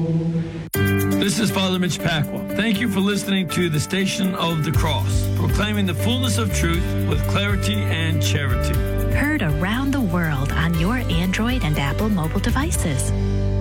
This is Father Mitch Pacwa. Thank you for listening to the Station of the Cross, proclaiming the fullness of truth with clarity and charity. Heard around the world on your Android and Apple mobile devices.